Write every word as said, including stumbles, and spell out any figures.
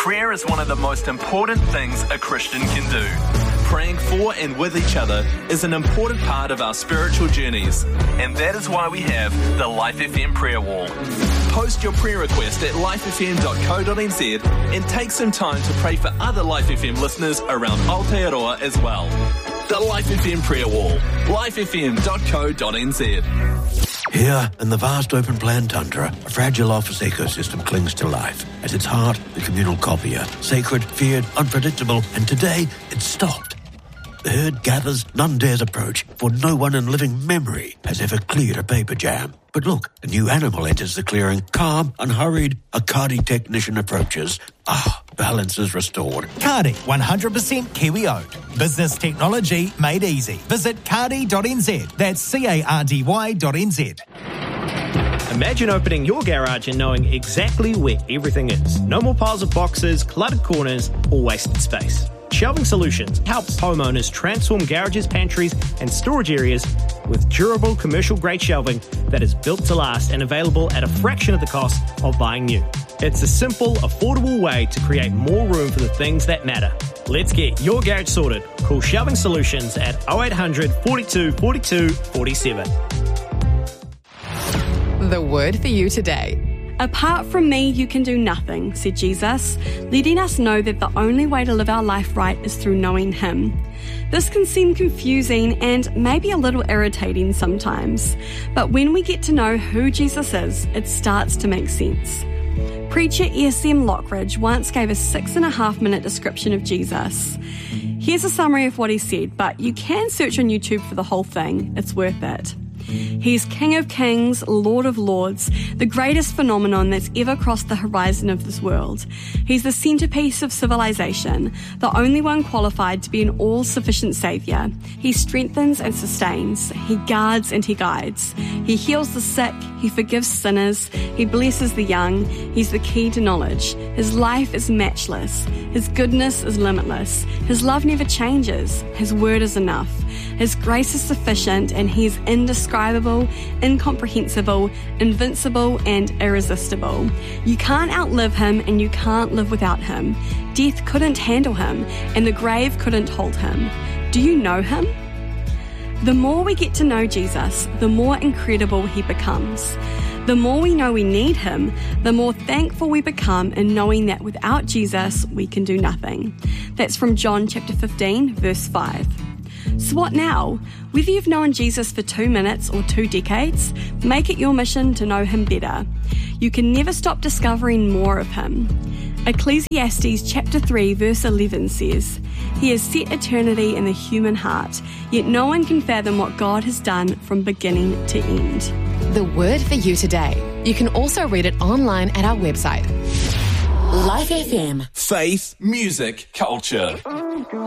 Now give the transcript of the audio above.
Prayer is one of the most important things a Christian can do. Praying for and with each other is an important part of our spiritual journeys, and that is why we have the Life F M Prayer Wall. Post your prayer request at life f m dot co dot n z and take some time to pray for other Life F M listeners around Aotearoa as well. The Life F M Prayer Wall, life f m dot co dot n z. Here, in the vast open-plan tundra, a fragile office ecosystem clings to life. At its heart, the communal copier. Sacred, feared, unpredictable, and today, it's stopped. The herd gathers, none dares approach, for no one in living memory has ever cleared a paper jam. But look, a new animal enters the clearing. Calm, unhurried, a Kādi technician approaches. Ah, balance is restored. Kādi, one hundred percent Kiwi-owned. Business technology made easy. Visit kādi dot n z. That's C A R D Y dot N Z. Imagine opening your garage and knowing exactly where everything is. No more piles of boxes, cluttered corners, or wasted space. Shelving Solutions helps homeowners transform garages, pantries, and storage areas with durable commercial-grade shelving that is built to last and available at a fraction of the cost of buying new. It's a simple, affordable way to create more room for the things that matter. Let's get your garage sorted. Call Shelving Solutions at oh eight hundred, forty-two, forty-two, forty-seven. The word for you today. Apart from me, you can do nothing, said Jesus, letting us know that the only way to live our life right is through knowing Him. This can seem confusing and maybe a little irritating sometimes, but when we get to know who Jesus is, it starts to make sense. Preacher S M Lockridge once gave a six and a half minute description of Jesus. Here's a summary of what he said, but you can search on YouTube for the whole thing. It's worth it. He's King of Kings, Lord of Lords, the greatest phenomenon that's ever crossed the horizon of this world. He's the centerpiece of civilization, the only one qualified to be an all-sufficient saviour. He strengthens and sustains. He guards and he guides. He heals the sick. He forgives sinners. He blesses the young. He's the key to knowledge. His life is matchless. His goodness is limitless. His love never changes. His word is enough. His grace is sufficient, and He is indescribable, incomprehensible, invincible, and irresistible. You can't outlive Him, and you can't live without Him. Death couldn't handle Him, and the grave couldn't hold Him. Do you know Him? The more we get to know Jesus, the more incredible He becomes. The more we know we need Him, the more thankful we become in knowing that without Jesus, we can do nothing. That's from John chapter fifteen, verse five. So what now? Whether you've known Jesus for two minutes or two decades, make it your mission to know Him better. You can never stop discovering more of Him. Ecclesiastes chapter three verse eleven says, He has set eternity in the human heart, yet no one can fathom what God has done from beginning to end. The word for you today. You can also read it online at our website. Life F M. Faith, music, culture.